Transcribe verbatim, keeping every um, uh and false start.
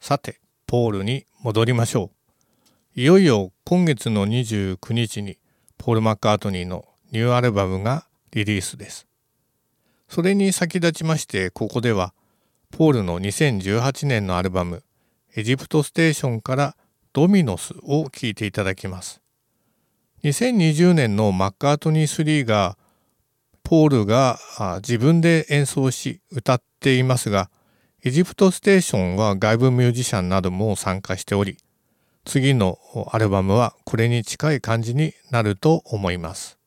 さて、ポールに戻りましょう。いよいよ今月のにじゅうくにちにポール・マッカートニーのニューアルバムがリリースです。それに先立ちまして、ここではポールのにせんじゅうはちねんのアルバムエジプトステーションからドミノスを聴いていただきます。にせんにじゅうねんのマッカートニースリーがポールが自分で演奏し歌っていますが、エジプトステーションは外部ミュージシャンなども参加しており、次のアルバムはこれに近い感じになると思います。